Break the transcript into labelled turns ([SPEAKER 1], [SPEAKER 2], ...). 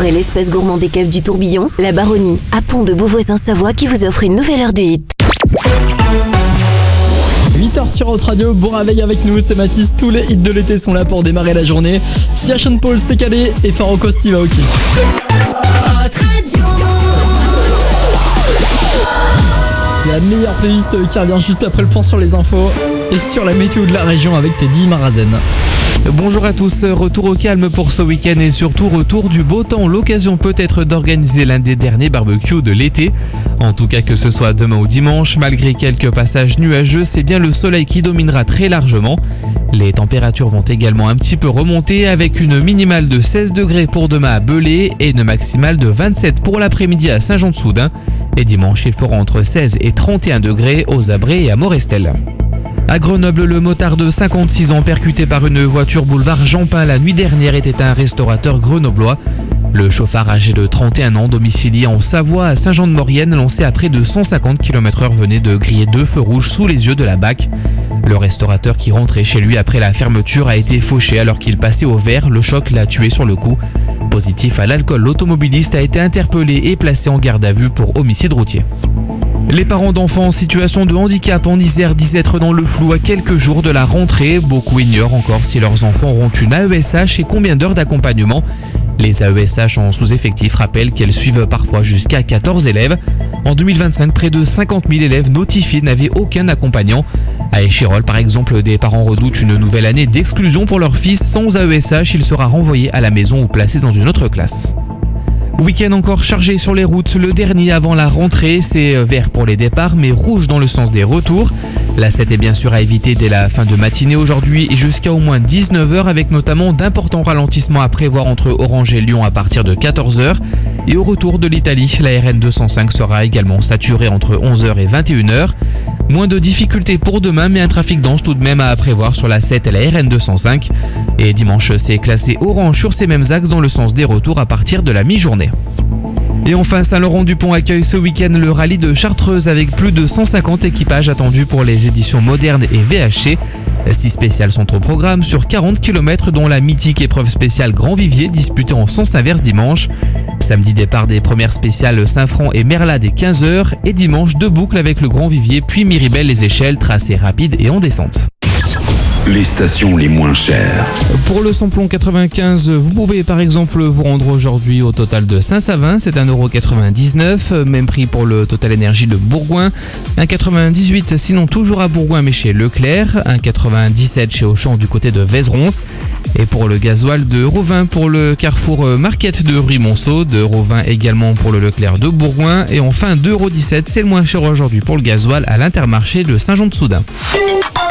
[SPEAKER 1] Découvrez l'espace gourmand des caves du Tourbillon, la Baronnie, à Pont de Beauvoisin-Savoie qui vous offre une nouvelle heure de hit.
[SPEAKER 2] 8h sur Hot Radio, bon réveil avec nous, c'est Mathis, tous les hits de l'été sont là pour démarrer la journée. Sia Sean Paul, c'est calé et Faroko Steve Aoki. C'est la meilleure playlist qui revient juste après le point sur les infos et sur la météo de la région avec Teddy Marazen.
[SPEAKER 3] Bonjour à tous, retour au calme pour ce week-end et surtout retour du beau temps, l'occasion peut-être d'organiser l'un des derniers barbecues de l'été. En tout cas que ce soit demain ou dimanche, malgré quelques passages nuageux, c'est bien le soleil qui dominera très largement. Les températures vont également un petit peu remonter avec une minimale de 16 degrés pour demain à Belay et une maximale de 27 pour l'après-midi à Saint-Jean-de-Soudain. Et dimanche, il fera entre 16 et 31 degrés aux Abrets et à Morestel. À Grenoble, le motard de 56 ans percuté par une voiture boulevard Jean-Pin la nuit dernière était un restaurateur grenoblois. Le chauffard âgé de 31 ans, domicilié en Savoie à Saint-Jean-de-Maurienne, lancé à près de 150 km/h, venait de griller 2 feux rouges sous les yeux de la BAC. Le restaurateur qui rentrait chez lui après la fermeture a été fauché alors qu'il passait au vert. Le choc l'a tué sur le coup. Positif à l'alcool, l'automobiliste a été interpellé et placé en garde à vue pour homicide routier. Les parents d'enfants en situation de handicap en Isère disent être dans le flou à quelques jours de la rentrée. Beaucoup ignorent encore si leurs enfants auront une AESH et combien d'heures d'accompagnement. Les AESH en sous-effectif rappellent qu'elles suivent parfois jusqu'à 14 élèves. En 2025, près de 50 000 élèves notifiés n'avaient aucun accompagnant. À Échirolles, par exemple, des parents redoutent une nouvelle année d'exclusion pour leur fils. Sans AESH, il sera renvoyé à la maison ou placé dans une autre classe. Week-end encore chargé sur les routes, le dernier avant la rentrée, c'est vert pour les départs mais rouge dans le sens des retours. La 7 est bien sûr à éviter dès la fin de matinée aujourd'hui et jusqu'à au moins 19h avec notamment d'importants ralentissements à prévoir entre Orange et Lyon à partir de 14h. Et au retour de l'Italie, la RN 205 sera également saturée entre 11h et 21h. Moins de difficultés pour demain mais un trafic dense tout de même à prévoir sur la 7 et la RN 205. Et dimanche, c'est classé orange sur ces mêmes axes dans le sens des retours à partir de la mi-journée. Et enfin, Saint-Laurent-du-Pont accueille ce week-end le rallye de Chartreuse avec plus de 150 équipages attendus pour les éditions modernes et VHC. 6 spéciales sont au programme sur 40 km dont la mythique épreuve spéciale Grand Vivier disputée en sens inverse dimanche. Samedi, départ des premières spéciales Saint-Franc et Merlade dès 15h et dimanche 2 boucles avec le Grand Vivier puis Miribel les échelles tracées rapides et en descente.
[SPEAKER 4] Les stations les moins chères.
[SPEAKER 3] Pour le samplon 95, vous pouvez par exemple vous rendre aujourd'hui au Total de Saint-Savin, c'est 1,99€. Même prix pour le Total Énergie de Bourgoin. 1,98€ sinon toujours à Bourgoin mais chez Leclerc. 1,97€ chez Auchan du côté de Vézeron. Et pour le gasoil, 2,20€ pour le Carrefour Marquette de Ruy-Monceau, 2,20€ également pour le Leclerc de Bourgoin. Et enfin 2,17€, c'est le moins cher aujourd'hui pour le gasoil à l'Intermarché de Saint-Jean-de-Soudain.